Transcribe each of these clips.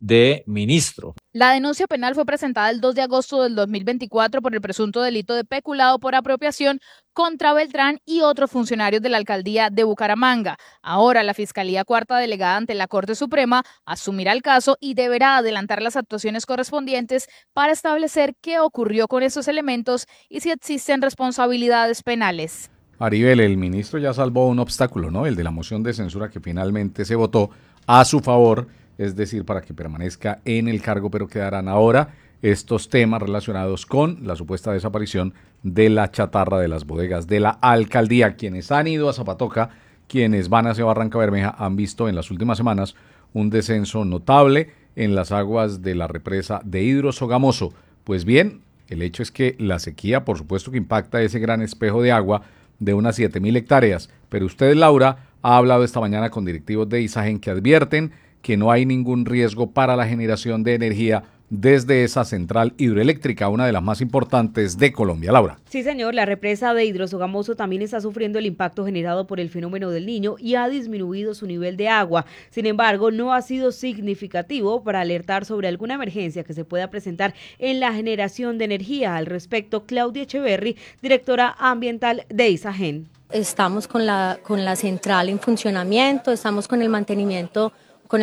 de ministro. La denuncia penal fue presentada el 2 de agosto del 2024 por el presunto delito de peculado por apropiación contra Beltrán y otros funcionarios de la alcaldía de Bucaramanga. Ahora la Fiscalía Cuarta Delegada ante la Corte Suprema asumirá el caso y deberá adelantar las actuaciones correspondientes para establecer qué ocurrió con esos elementos y si existen responsabilidades penales. Maribel, el ministro ya salvó un obstáculo, ¿no? El de la moción de censura que finalmente se votó a su favor, es decir, para que permanezca en el cargo, pero quedarán ahora estos temas relacionados con la supuesta desaparición de la chatarra de las bodegas de la alcaldía. Quienes han ido a Zapatoca, quienes van hacia Barranca Bermeja, han visto en las últimas semanas un descenso notable en las aguas de la represa de Hidrosogamoso. Pues bien, el hecho es que la sequía, por supuesto que impacta ese gran espejo de agua de unas 7.000 hectáreas, pero usted, Laura, ha hablado esta mañana con directivos de Isagen que advierten que no hay ningún riesgo para la generación de energía desde esa central hidroeléctrica, una de las más importantes de Colombia. Laura. Sí, señor, la represa de Hidrosogamoso también está sufriendo el impacto generado por el fenómeno del Niño y ha disminuido su nivel de agua. Sin embargo, no ha sido significativo para alertar sobre alguna emergencia que se pueda presentar en la generación de energía. Al respecto, Claudia Echeverry, directora ambiental de Isagen. Estamos con la central en funcionamiento, estamos con el mantenimiento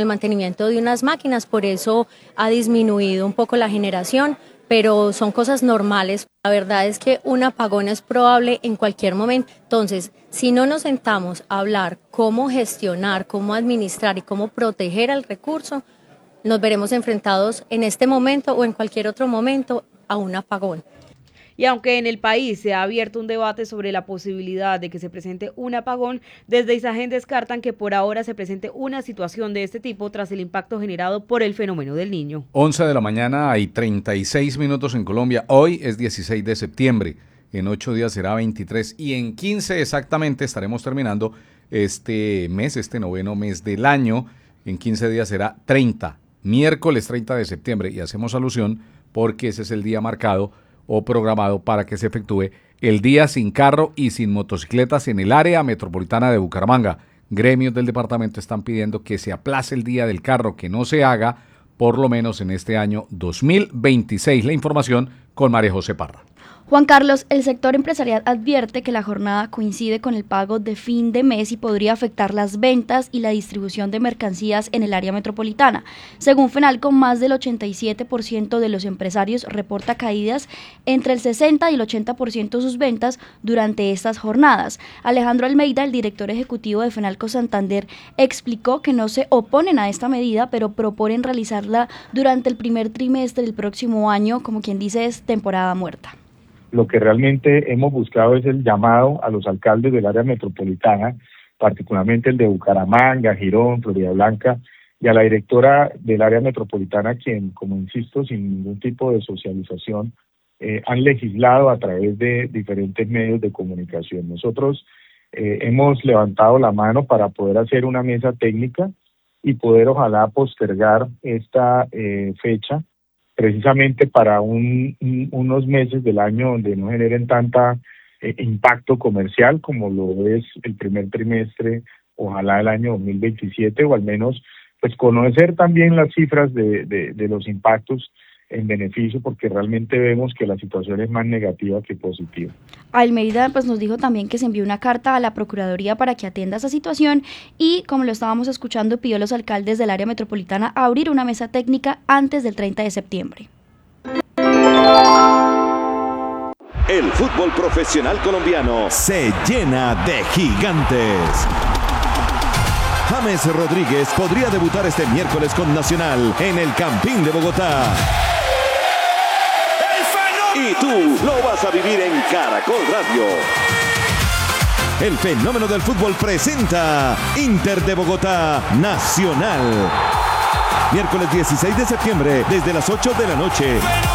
de unas máquinas, por eso ha disminuido un poco la generación, pero son cosas normales. La verdad es que un apagón es probable en cualquier momento. Entonces, si no nos sentamos a hablar cómo gestionar, cómo administrar y cómo proteger el recurso, nos veremos enfrentados en este momento o en cualquier otro momento a un apagón. Y aunque en el país se ha abierto un debate sobre la posibilidad de que se presente un apagón, desde Isagen descartan que por ahora se presente una situación de este tipo tras el impacto generado por el fenómeno del Niño. 11 de la mañana, hay 36 minutos en Colombia. Hoy es 16 de septiembre, en 8 días será 23 y en 15 exactamente estaremos terminando este mes, este noveno mes del año. En 15 días será 30, miércoles 30 de septiembre, y hacemos alusión porque ese es el día marcado o programado para que se efectúe el día sin carro y sin motocicletas en el área metropolitana de Bucaramanga. Gremios del departamento están pidiendo que se aplace el día del carro, que no se haga por lo menos en este año 2026. La información con María José Parra. Juan Carlos, el sector empresarial advierte que la jornada coincide con el pago de fin de mes y podría afectar las ventas y la distribución de mercancías en el área metropolitana. Según Fenalco, más del 87% de los empresarios reporta caídas entre el 60 y el 80% de sus ventas durante estas jornadas. Alejandro Almeida, el director ejecutivo de Fenalco Santander, explicó que no se oponen a esta medida, pero proponen realizarla durante el primer trimestre del próximo año, como quien dice es temporada muerta. Lo que realmente hemos buscado es el llamado a los alcaldes del área metropolitana, particularmente el de Bucaramanga, Girón, Floridablanca, y a la directora del área metropolitana, quien, como insisto, sin ningún tipo de socialización, han legislado a través de diferentes medios de comunicación. Nosotros hemos levantado la mano para poder hacer una mesa técnica y poder ojalá postergar esta fecha, precisamente para unos meses del año donde no generen tanta impacto comercial como lo es el primer trimestre, ojalá del año 2027, o al menos pues conocer también las cifras de los impactos en beneficio, porque realmente vemos que la situación es más negativa que positiva. Almeida pues nos dijo también que se envió una carta a la Procuraduría para que atienda esa situación y, como lo estábamos escuchando, pidió a los alcaldes del área metropolitana a abrir una mesa técnica antes del 30 de septiembre. El fútbol profesional colombiano se llena de gigantes. James Rodríguez podría debutar este miércoles con Nacional en el Campín de Bogotá. Y tú lo vas a vivir en Caracol Radio. El fenómeno del fútbol presenta Inter de Bogotá Nacional. Miércoles 16 de septiembre desde las 8 de la noche.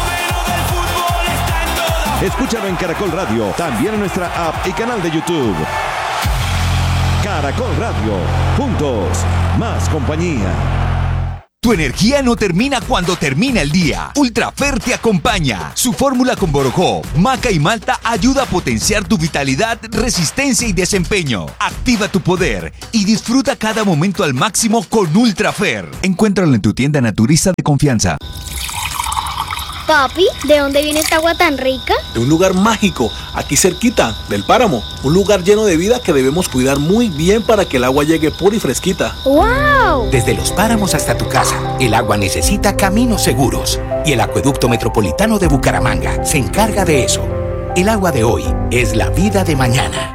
Escúchalo en Caracol Radio, también en nuestra app y canal de YouTube. Caracol Radio, juntos, más compañía. Tu energía no termina cuando termina el día. Ultrafer te acompaña. Su fórmula con borojó, maca y malta ayuda a potenciar tu vitalidad, resistencia y desempeño. Activa tu poder y disfruta cada momento al máximo con Ultrafer. Encuéntralo en tu tienda naturista de confianza. Papi, ¿de dónde viene esta agua tan rica? De un lugar mágico, aquí cerquita, del páramo. Un lugar lleno de vida que debemos cuidar muy bien para que el agua llegue pura y fresquita. ¡Wow! Desde los páramos hasta tu casa, el agua necesita caminos seguros. Y el Acueducto Metropolitano de Bucaramanga se encarga de eso. El agua de hoy es la vida de mañana.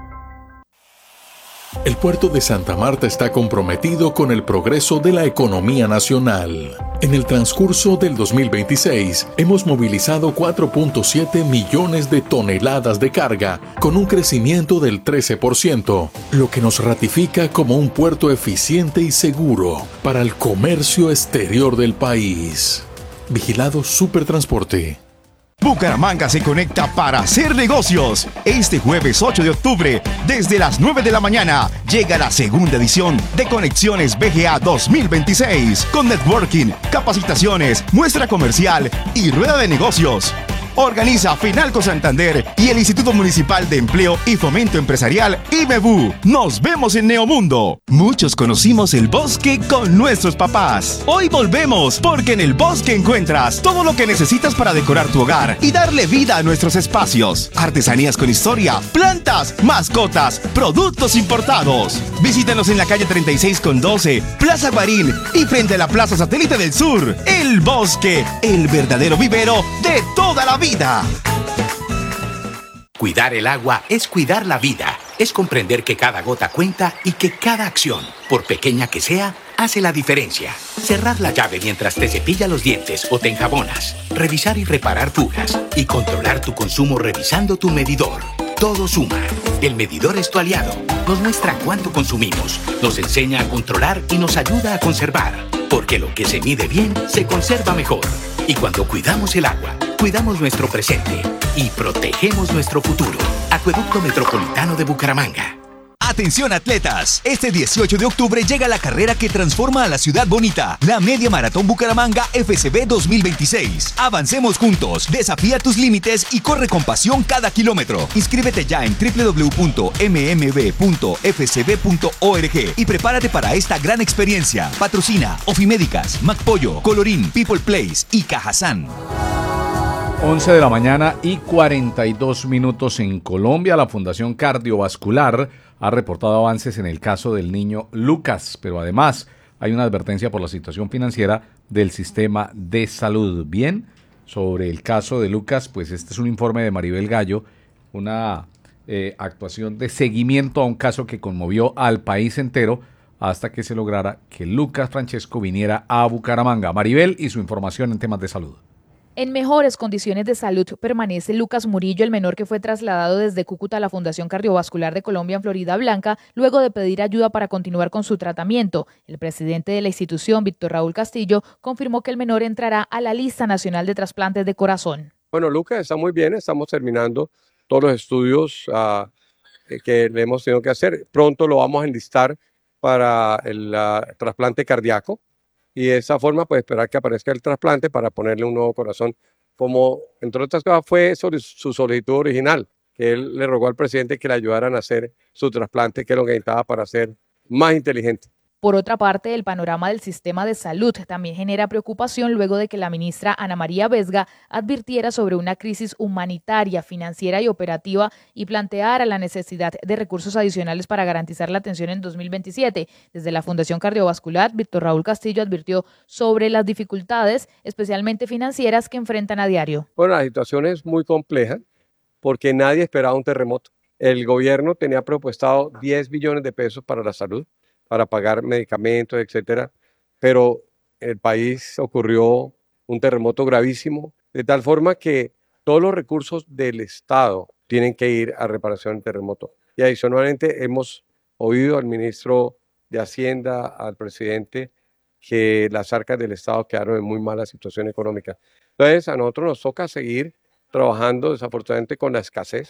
El puerto de Santa Marta está comprometido con el progreso de la economía nacional. En el transcurso del 2026, hemos movilizado 4.7 millones de toneladas de carga, con un crecimiento del 13%, lo que nos ratifica como un puerto eficiente y seguro para el comercio exterior del país. Vigilado Supertransporte. Bucaramanga se conecta para hacer negocios. Este jueves 8 de octubre, desde las 9 de la mañana, llega la segunda edición de Conexiones BGA 2026, con networking, capacitaciones, muestra comercial y rueda de negocios. Organiza Finalco Santander y el Instituto Municipal de Empleo y Fomento Empresarial IMEBU. Nos vemos en Neomundo. Muchos conocimos el bosque con nuestros papás. Hoy volvemos, porque en el bosque encuentras todo lo que necesitas para decorar tu hogar y darle vida a nuestros espacios. Artesanías con historia, plantas, mascotas, productos importados. Visítanos en la calle 36 con 12, Plaza Guarín y frente a la Plaza Satélite del Sur. El bosque, el verdadero vivero de toda la vida. Cuidar el agua es cuidar la vida. Es comprender que cada gota cuenta y que cada acción, por pequeña que sea, hace la diferencia. Cerrar la llave mientras te cepillas los dientes o te enjabonas. Revisar y reparar fugas. Y controlar tu consumo revisando tu medidor. Todo suma. El medidor es tu aliado. Nos muestra cuánto consumimos, nos enseña a controlar y nos ayuda a conservar. Porque lo que se mide bien, se conserva mejor. Y cuando cuidamos el agua, cuidamos nuestro presente y protegemos nuestro futuro. Acueducto Metropolitano de Bucaramanga. Atención atletas, este 18 de octubre llega la carrera que transforma a la ciudad bonita, la Media Maratón Bucaramanga FCB 2026. Avancemos juntos, desafía tus límites y corre con pasión cada kilómetro. Inscríbete ya en www.mmb.fcb.org y prepárate para esta gran experiencia. Patrocina Ofimédicas, McPollo, Colorín, People Place y Cajazán. 11 de la mañana y 42 minutos en Colombia. La Fundación Cardiovascular ha reportado avances en el caso del niño Lucas, pero además hay una advertencia por la situación financiera del sistema de salud. Bien, sobre el caso de Lucas, pues este es un informe de Maribel Gallo, una actuación de seguimiento a un caso que conmovió al país entero hasta que se lograra que Lucas Francesco viniera a Bucaramanga. Maribel y su información en temas de salud. En mejores condiciones de salud permanece Lucas Murillo, el menor que fue trasladado desde Cúcuta a la Fundación Cardiovascular de Colombia en Florida Blanca, luego de pedir ayuda para continuar con su tratamiento. El presidente de la institución, Víctor Raúl Castillo, confirmó que el menor entrará a la lista nacional de trasplantes de corazón. Bueno, Lucas está muy bien, estamos terminando todos los estudios que le hemos tenido que hacer. Pronto lo vamos a enlistar para el trasplante cardíaco. Y de esa forma, pues esperar que aparezca el trasplante para ponerle un nuevo corazón, como entre otras cosas fue sobre su solicitud original, que él le rogó al presidente que le ayudaran a hacer su trasplante, que es lo que necesitaba para ser más inteligente. Por otra parte, el panorama del sistema de salud también genera preocupación luego de que la ministra Ana María Vesga advirtiera sobre una crisis humanitaria, financiera y operativa y planteara la necesidad de recursos adicionales para garantizar la atención en 2027. Desde la Fundación Cardiovascular, Víctor Raúl Castillo advirtió sobre las dificultades, especialmente financieras, que enfrentan a diario. Bueno, la situación es muy compleja porque nadie esperaba un terremoto. El gobierno tenía propuestado 10 billones de pesos para la salud, para pagar medicamentos, etcétera, pero el país ocurrió un terremoto gravísimo, de tal forma que todos los recursos del Estado tienen que ir a reparación del terremoto. Y adicionalmente hemos oído al ministro de Hacienda, al presidente, que las arcas del Estado quedaron en muy mala situación económica. Entonces, a nosotros nos toca seguir trabajando, desafortunadamente, con la escasez.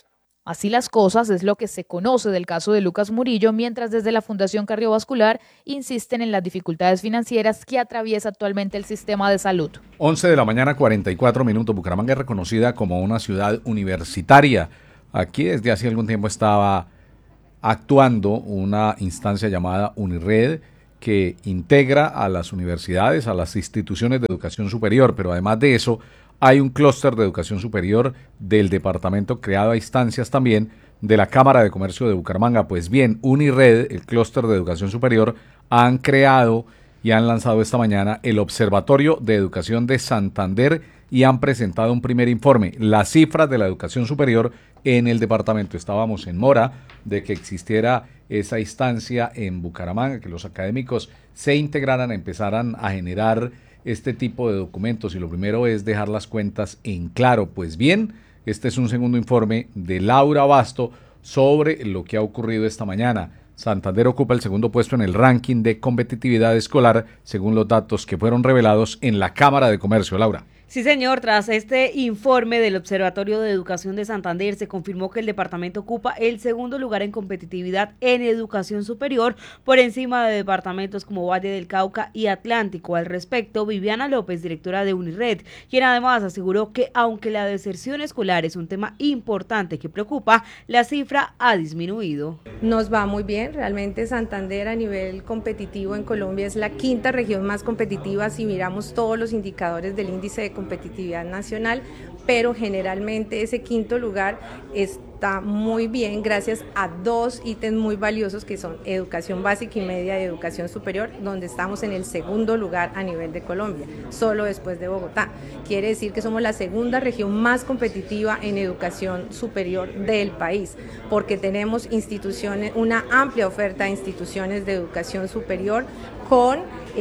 Así las cosas es lo que se conoce del caso de Lucas Murillo, mientras desde la Fundación Cardiovascular insisten en las dificultades financieras que atraviesa actualmente el sistema de salud. 11 de la mañana, 44 minutos. Bucaramanga es reconocida como una ciudad universitaria. Aquí desde hace algún tiempo estaba actuando una instancia llamada Unired, que integra a las universidades, a las instituciones de educación superior, pero además de eso hay un clúster de educación superior del departamento creado a instancias también de la Cámara de Comercio de Bucaramanga. Pues bien, Unired, el clúster de educación superior, han creado y han lanzado esta mañana el Observatorio de Educación de Santander y han presentado un primer informe, las cifras de la educación superior en el departamento. Estábamos en mora de que existiera esa instancia en Bucaramanga, que los académicos se integraran, empezaran a generar este tipo de documentos, y lo primero es dejar las cuentas en claro. Pues bien, este es un segundo informe de Laura Basto sobre lo que ha ocurrido esta mañana. Santander ocupa el segundo puesto en el ranking de competitividad escolar, según los datos que fueron revelados en la Cámara de Comercio. Laura. Sí, señor. Tras este informe del Observatorio de Educación de Santander, se confirmó que el departamento ocupa el segundo lugar en competitividad en educación superior, por encima de departamentos como Valle del Cauca y Atlántico. Al respecto, Viviana López, directora de Unired, quien además aseguró que aunque la deserción escolar es un tema importante que preocupa, la cifra ha disminuido. Nos va muy bien. Realmente Santander a nivel competitivo en Colombia es la quinta región más competitiva si miramos todos los indicadores del índice de competitividad nacional, pero generalmente ese quinto lugar está muy bien gracias a dos ítems muy valiosos que son educación básica y media y educación superior, donde estamos en el segundo lugar a nivel de Colombia, solo después de Bogotá. Quiere decir que somos la segunda región más competitiva en educación superior del país, porque tenemos instituciones, una amplia oferta de instituciones de educación superior con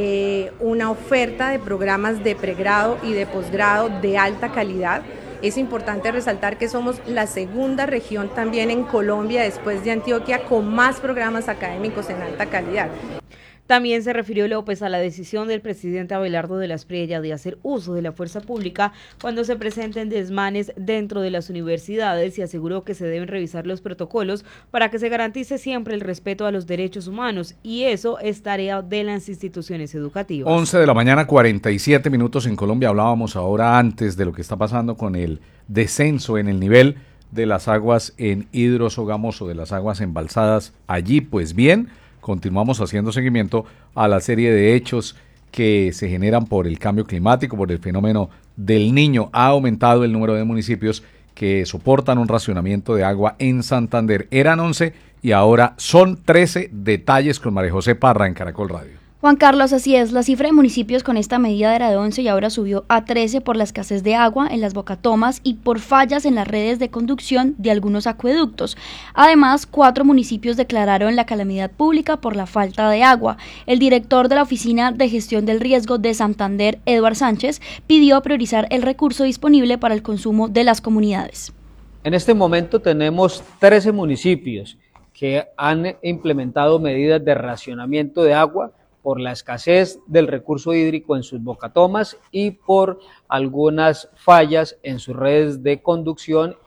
una oferta de programas de pregrado y de posgrado de alta calidad. Es importante resaltar que somos la segunda región también en Colombia, después de Antioquia, con más programas académicos en alta calidad. También se refirió López a la decisión del presidente Abelardo de la Espriella de hacer uso de la fuerza pública cuando se presenten desmanes dentro de las universidades, y aseguró que se deben revisar los protocolos para que se garantice siempre el respeto a los derechos humanos, y eso es tarea de las instituciones educativas. 11 de la mañana, 47 minutos en Colombia. Hablábamos ahora antes de lo que está pasando con el descenso en el nivel de las aguas en Hidro Sogamoso, de las aguas embalsadas allí. Pues bien, continuamos haciendo seguimiento a la serie de hechos que se generan por el cambio climático, por el fenómeno del Niño. Ha aumentado el número de municipios que soportan un racionamiento de agua en Santander. Eran 11 y ahora son 13. Detalles con María José Parra en Caracol Radio. Juan Carlos, así es, la cifra de municipios con esta medida era de 11 y ahora subió a 13 por la escasez de agua en las bocatomas y por fallas en las redes de conducción de algunos acueductos. Además, 4 municipios declararon la calamidad pública por la falta de agua. El director de la Oficina de Gestión del Riesgo de Santander, Eduard Sánchez, pidió priorizar el recurso disponible para el consumo de las comunidades. En este momento tenemos 13 municipios que han implementado medidas de racionamiento de agua por la escasez del recurso hídrico en sus bocatomas y por algunas fallas en sus redes de conducción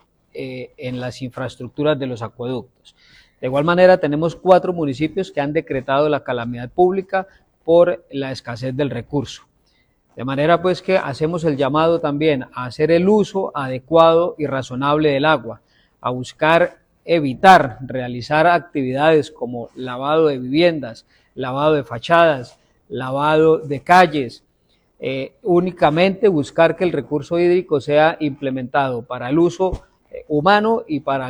en las infraestructuras de los acueductos. De igual manera, tenemos 4 municipios que han decretado la calamidad pública por la escasez del recurso. De manera pues que hacemos el llamado también a hacer el uso adecuado y razonable del agua, a buscar evitar realizar actividades como lavado de viviendas, lavado de fachadas, lavado de calles, únicamente buscar que el recurso hídrico sea implementado para el uso humano y para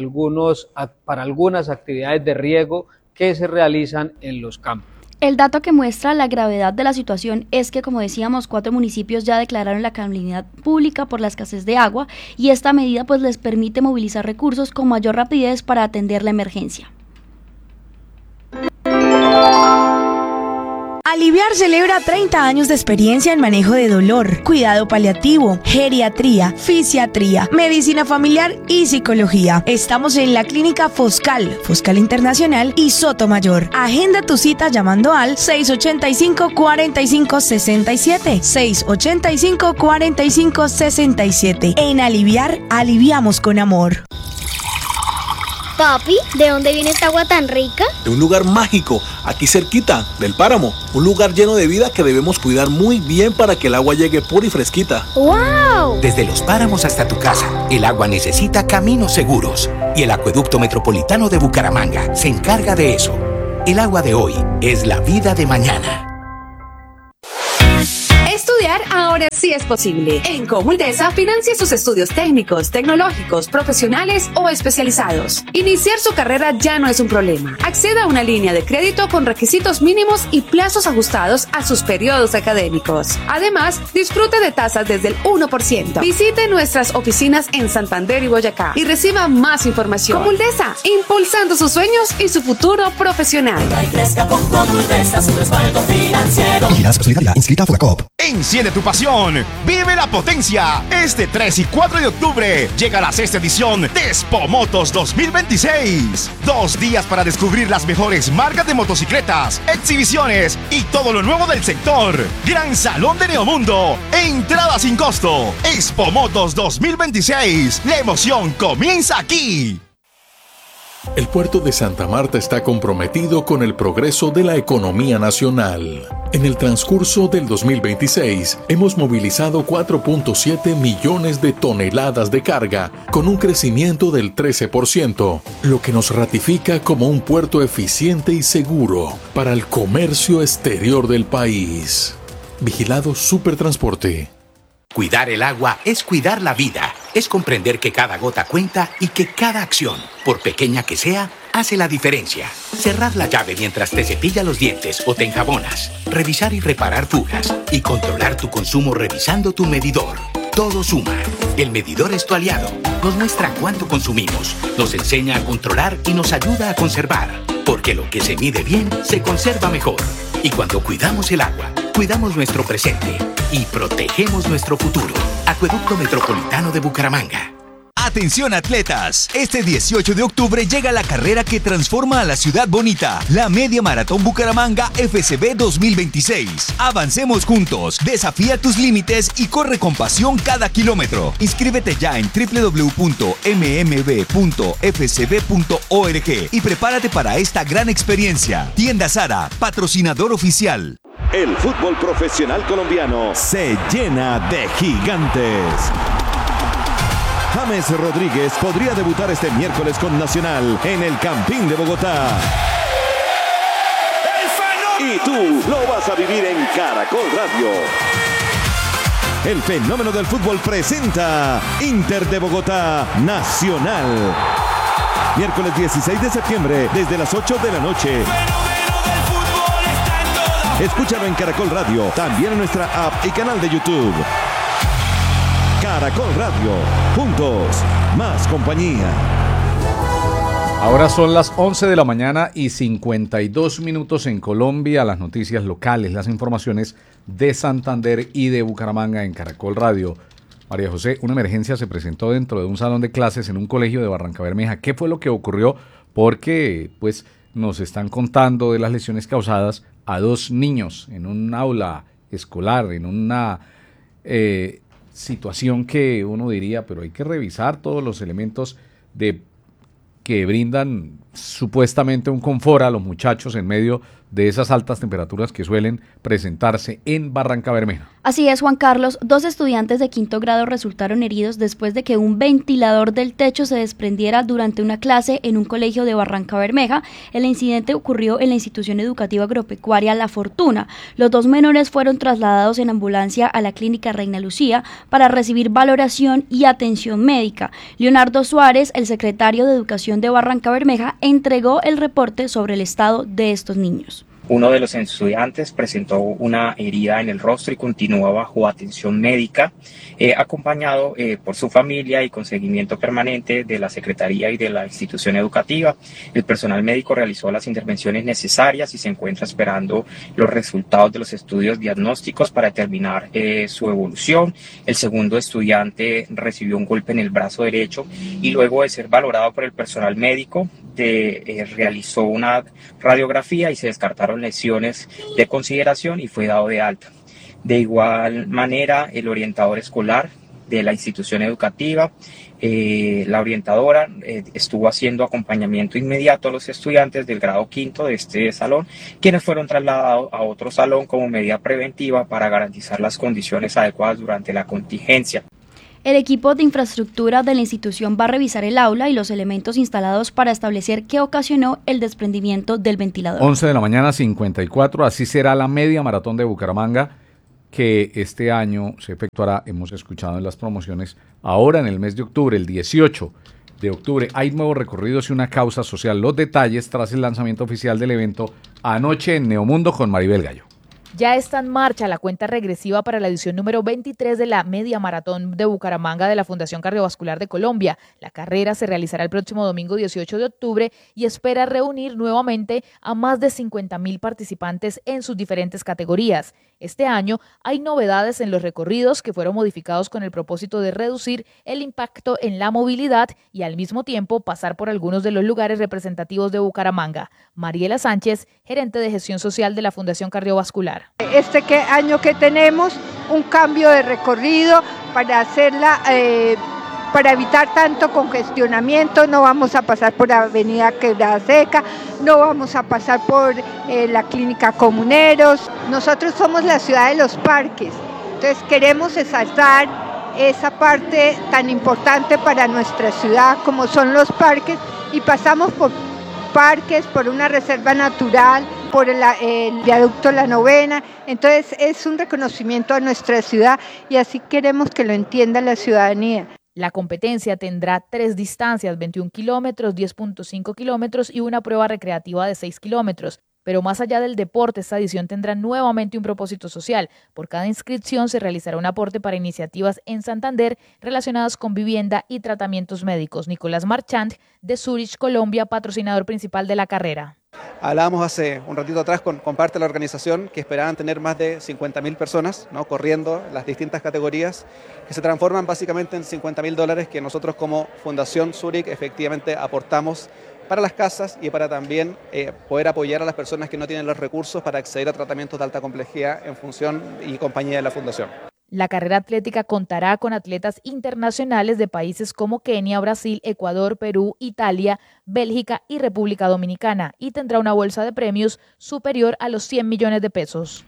algunas actividades de riego que se realizan en los campos. El dato que muestra la gravedad de la situación es que, como decíamos, 4 municipios ya declararon la calamidad pública por la escasez de agua, y esta medida pues les permite movilizar recursos con mayor rapidez para atender la emergencia. Aliviar celebra 30 años de experiencia en manejo de dolor, cuidado paliativo, geriatría, fisiatría, medicina familiar y psicología. Estamos en la clínica Foscal Internacional y Sotomayor. Agenda tu cita llamando al 685-4567, 685-4567. En Aliviar, aliviamos con amor. Papi, ¿de dónde viene esta agua tan rica? De un lugar mágico, aquí cerquita, del páramo. Un lugar lleno de vida que debemos cuidar muy bien para que el agua llegue pura y fresquita. ¡Wow! Desde los páramos hasta tu casa, el agua necesita caminos seguros. Y el Acueducto Metropolitano de Bucaramanga se encarga de eso. El agua de hoy es la vida de mañana. Estudiar ahora sí es posible. En Comuldesa financia sus estudios técnicos, tecnológicos, profesionales o especializados. Iniciar su carrera ya no es un problema. Acceda a una línea de crédito con requisitos mínimos y plazos ajustados a sus periodos académicos. Además, disfrute de tasas desde el 1%. Visite nuestras oficinas en Santander y Boyacá y reciba más información. Comuldesa, impulsando sus sueños y su futuro profesional. Vigilancia Solidaridad, inscrita a Fogacop. Enciende tu pasión, vive la potencia. Este 3 y 4 de octubre llega la 6ª edición de Expomotos 2026. 2 días para descubrir las mejores marcas de motocicletas, exhibiciones y todo lo nuevo del sector. Gran Salón de Neomundo, entrada sin costo. Expomotos 2026, la emoción comienza aquí. El puerto de Santa Marta está comprometido con el progreso de la economía nacional. En el transcurso del 2026, hemos movilizado 4.7 millones de toneladas de carga, con un crecimiento del 13%, lo que nos ratifica como un puerto eficiente y seguro para el comercio exterior del país. Vigilado Supertransporte. Cuidar el agua es cuidar la vida, es comprender que cada gota cuenta y que cada acción, por pequeña que sea, hace la diferencia. Cerrar la llave mientras te cepillas los dientes o te enjabonas, revisar y reparar fugas y controlar tu consumo revisando tu medidor. Todo suma. El medidor es tu aliado. Nos muestra cuánto consumimos, nos enseña a controlar y nos ayuda a conservar. Porque lo que se mide bien, se conserva mejor. Y cuando cuidamos el agua, cuidamos nuestro presente y protegemos nuestro futuro. Acueducto Metropolitano de Bucaramanga. Atención atletas, este 18 de octubre llega la carrera que transforma a la ciudad bonita, la Media Maratón Bucaramanga FCB 2026. Avancemos juntos, desafía tus límites y corre con pasión cada kilómetro. Inscríbete ya en www.mmb.fcb.org y prepárate para esta gran experiencia. Tienda Sara, patrocinador oficial. El fútbol profesional colombiano se llena de gigantes. James Rodríguez podría debutar este miércoles con Nacional en el Campín de Bogotá. Y tú lo vas a vivir en Caracol Radio. El fenómeno del fútbol presenta Inter de Bogotá Nacional. Miércoles 16 de septiembre desde las 8 de la noche. Escúchalo en Caracol Radio, también en nuestra app y canal de YouTube. Caracol Radio, juntos, más compañía. Ahora son las 11 de la mañana y 52 minutos en Colombia. Las noticias locales, las informaciones de Santander y de Bucaramanga en Caracol Radio. María José, una emergencia se presentó dentro de un salón de clases en un colegio de Barrancabermeja. ¿Qué fue lo que ocurrió? Porque pues nos están contando de las lesiones causadas a 2 niños en un aula escolar, en una situación que uno diría, pero hay que revisar todos los elementos que brindan supuestamente un confort a los muchachos en medio de esas altas temperaturas que suelen presentarse en Barrancabermeja. Así es, Juan Carlos. 2 estudiantes de 5º grado resultaron heridos después de que un ventilador del techo se desprendiera durante una clase en un colegio de Barrancabermeja. El incidente ocurrió en la institución educativa agropecuaria La Fortuna. Los 2 menores fueron trasladados en ambulancia a la clínica Reina Lucía para recibir valoración y atención médica. Leonardo Suárez, el secretario de Educación de Barrancabermeja, entregó el reporte sobre el estado de estos niños. Uno de los estudiantes presentó una herida en el rostro y continúa bajo atención médica, acompañado por su familia y con seguimiento permanente de la Secretaría y de la institución educativa. El personal médico realizó las intervenciones necesarias y se encuentra esperando los resultados de los estudios diagnósticos para determinar su evolución. El segundo estudiante recibió un golpe en el brazo derecho y luego de ser valorado por el personal médico, realizó una radiografía y se descartaron lesiones de consideración y fue dado de alta. De igual manera, el orientador escolar de la institución educativa. La orientadora estuvo haciendo acompañamiento inmediato a los estudiantes del grado quinto de este salón, quienes fueron trasladados a otro salón como medida preventiva para garantizar las condiciones adecuadas durante la contingencia. El equipo de infraestructura de la institución va a revisar el aula y los elementos instalados para establecer qué ocasionó el desprendimiento del ventilador. 11 de la mañana, 54, así será la media maratón de Bucaramanga, que este año se efectuará, hemos escuchado en las promociones, ahora en el mes de octubre, el 18 de octubre. Hay nuevos recorridos y una causa social. Los detalles tras el lanzamiento oficial del evento anoche en Neomundo con Maribel Gallo. Ya está en marcha la cuenta regresiva para la edición número 23 de la Media Maratón de Bucaramanga de la Fundación Cardiovascular de Colombia. La carrera se realizará el próximo domingo 18 de octubre y espera reunir nuevamente a más de 50.000 participantes en sus diferentes categorías. Este año hay novedades en los recorridos que fueron modificados con el propósito de reducir el impacto en la movilidad y al mismo tiempo pasar por algunos de los lugares representativos de Bucaramanga. Mariela Sánchez, gerente de gestión social de la Fundación Cardiovascular. Este año que tenemos un cambio de recorrido para hacerla, para evitar tanto congestionamiento, no vamos a pasar por Avenida Quebrada Seca, no vamos a pasar por la Clínica Comuneros. Nosotros somos la ciudad de los parques, entonces queremos exaltar esa parte tan importante para nuestra ciudad como son los parques, y pasamos por parques, por una reserva natural, por el viaducto La Novena. Entonces es un reconocimiento a nuestra ciudad y así queremos que lo entienda la ciudadanía. La competencia tendrá 3 distancias, 21 kilómetros, 10.5 kilómetros y una prueba recreativa de 6 kilómetros. Pero más allá del deporte, esta edición tendrá nuevamente un propósito social. Por cada inscripción se realizará un aporte para iniciativas en Santander relacionadas con vivienda y tratamientos médicos. Nicolás Marchand, de Zurich, Colombia, patrocinador principal de la carrera. Hablábamos hace un ratito atrás con parte de la organización que esperaban tener más de 50.000 personas, ¿no?, corriendo las distintas categorías, que se transforman básicamente en $50.000 que nosotros como Fundación Zurich efectivamente aportamos para las casas y para también poder apoyar a las personas que no tienen los recursos para acceder a tratamientos de alta complejidad en función y compañía de la Fundación. La carrera atlética contará con atletas internacionales de países como Kenia, Brasil, Ecuador, Perú, Italia, Bélgica y República Dominicana, y tendrá una bolsa de premios superior a los 100 millones de pesos.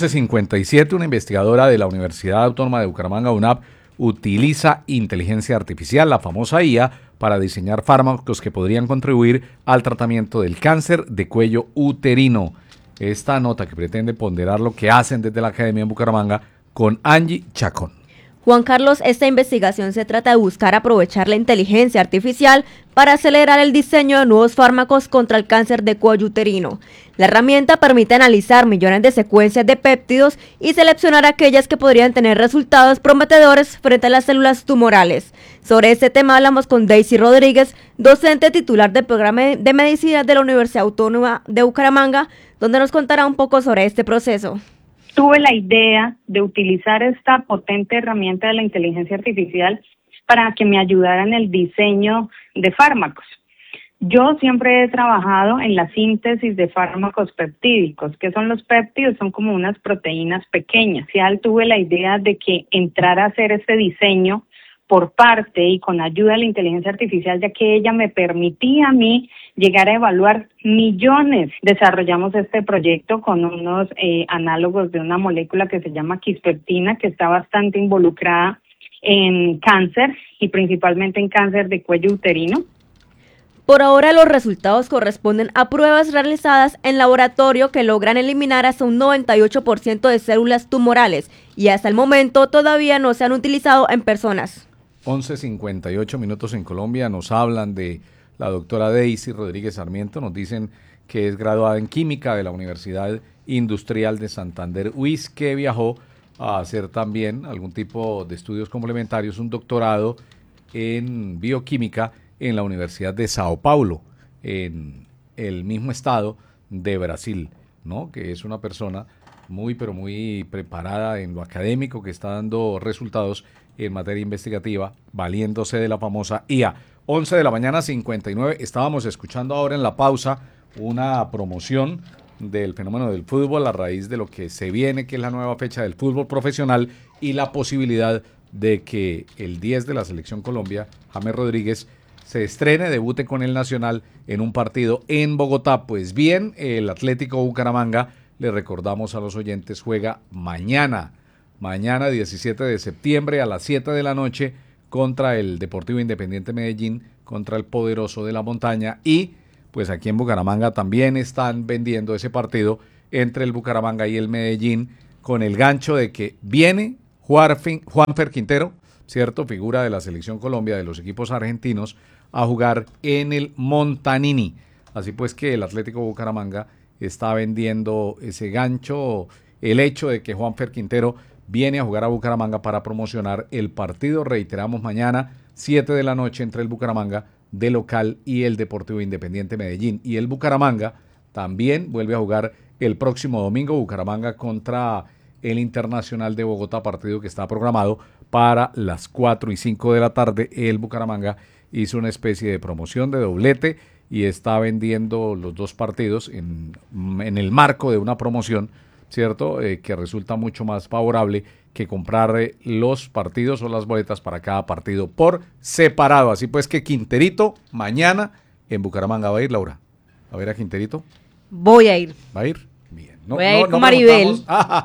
11:57, una investigadora de la Universidad Autónoma de Bucaramanga, UNAP, utiliza inteligencia artificial, la famosa IA, para diseñar fármacos que podrían contribuir al tratamiento del cáncer de cuello uterino. Esta nota que pretende ponderar lo que hacen desde la Academia en Bucaramanga con Angie Chacón. Juan Carlos, esta investigación se trata de buscar aprovechar la inteligencia artificial para acelerar el diseño de nuevos fármacos contra el cáncer de cuello uterino. La herramienta permite analizar millones de secuencias de péptidos y seleccionar aquellas que podrían tener resultados prometedores frente a las células tumorales. Sobre este tema hablamos con Daisy Rodríguez, docente titular del programa de medicina de la Universidad Autónoma de Bucaramanga, donde nos contará un poco sobre este proceso. Tuve la idea de utilizar esta potente herramienta de la inteligencia artificial para que me ayudara en el diseño de fármacos. Yo siempre he trabajado en la síntesis de fármacos peptídicos. ¿Qué son los péptidos? Son como unas proteínas pequeñas. Tuve la idea de que entrar a hacer este diseño por parte y con ayuda de la inteligencia artificial, ya que ella me permitía a mí llegar a evaluar millones. Desarrollamos este proyecto con unos análogos de una molécula que se llama quispeptina, que está bastante involucrada en cáncer y principalmente en cáncer de cuello uterino. Por ahora los resultados corresponden a pruebas realizadas en laboratorio que logran eliminar hasta un 98% de células tumorales y hasta el momento todavía no se han utilizado en personas. 11:58 minutos en Colombia, nos hablan de la doctora Daisy Rodríguez Sarmiento, nos dicen que es graduada en Química de la Universidad Industrial de Santander, UIS, que viajó a hacer también algún tipo de estudios complementarios, un doctorado en bioquímica en la Universidad de Sao Paulo, en el mismo estado de Brasil, ¿no? Que es una persona muy, pero muy preparada en lo académico, que está dando resultados en materia investigativa, valiéndose de la famosa IA. 11 de la mañana, 59. Estábamos escuchando ahora en la pausa una promoción del fenómeno del fútbol a raíz de lo que se viene, que es la nueva fecha del fútbol profesional y la posibilidad de que el 10 de la Selección Colombia, James Rodríguez, se estrene, debute con el Nacional en un partido en Bogotá. Pues bien, el Atlético Bucaramanga, le recordamos a los oyentes, juega mañana 17 de septiembre a las 7 de la noche contra el Deportivo Independiente Medellín, contra el Poderoso de la Montaña. Y pues aquí en Bucaramanga también están vendiendo ese partido entre el Bucaramanga y el Medellín, con el gancho de que viene Juanfer Quintero, cierto, figura de la Selección Colombia, de los equipos argentinos, a jugar en el Montanini. Así pues que el Atlético Bucaramanga está vendiendo ese gancho, el hecho de que Juanfer Quintero viene a jugar a Bucaramanga para promocionar el partido, reiteramos, mañana 7 de la noche entre el Bucaramanga de local y el Deportivo Independiente Medellín. Y el Bucaramanga también vuelve a jugar el próximo domingo, Bucaramanga contra el Internacional de Bogotá, partido que está programado para las 4 y 5 de la tarde. El Bucaramanga hizo una especie de promoción de doblete y está vendiendo los dos partidos en el marco de una promoción, ¿cierto? Que resulta mucho más favorable que comprar los partidos o las boletas para cada partido por separado. Así pues que Quinterito mañana en Bucaramanga. ¿Va a ir, Laura? ¿Va a ver a Quinterito? Voy a ir. ¿Va a ir? Bien. Voy a ir con Maribel.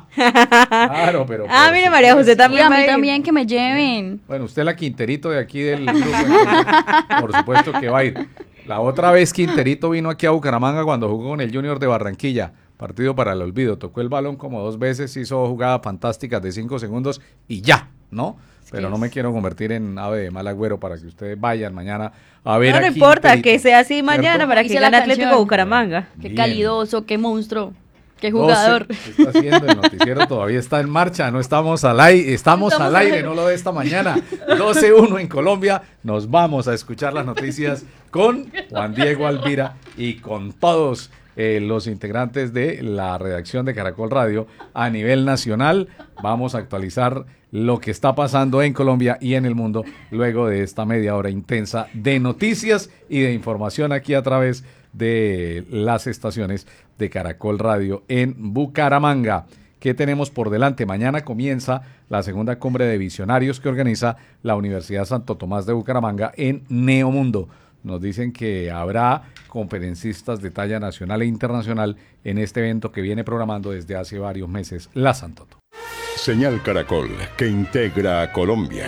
Claro, pero... mire, María José también. Y a mí también, que me lleven. Bueno, usted la Quinterito de aquí del grupo, entonces, por supuesto que va a ir. La otra vez Quinterito vino aquí a Bucaramanga cuando jugó con el Junior de Barranquilla. Partido para el olvido. Tocó el balón como 2 veces, hizo jugadas fantásticas de 5 segundos y ya, ¿no? Pero no me quiero convertir en ave de mal agüero para que ustedes vayan mañana a ver. No importa, que sea así mañana, ¿cierto? Para que gane Atlético Bucaramanga. Qué calidoso, qué monstruo, qué jugador. 12, ¿qué está haciendo? El noticiero todavía está en marcha, no estamos al aire, estamos al aire, no lo de esta mañana. 12:01 en Colombia, nos vamos a escuchar las noticias con Juan Diego Alvira y con todos los integrantes de la redacción de Caracol Radio a nivel nacional. Vamos a actualizar lo que está pasando en Colombia y en el mundo luego de esta media hora intensa de noticias y de información aquí a través de las estaciones de Caracol Radio en Bucaramanga. ¿Qué tenemos por delante? Mañana comienza la segunda cumbre de visionarios que organiza la Universidad Santo Tomás de Bucaramanga en Neomundo. Nos dicen que habrá conferencistas de talla nacional e internacional en este evento que viene programando desde hace varios meses la Santoto. Señal Caracol, que integra a Colombia.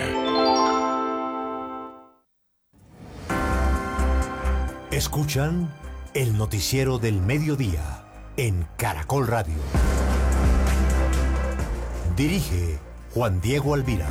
Escuchan el noticiero del mediodía en Caracol Radio. Dirige Juan Diego Alvira.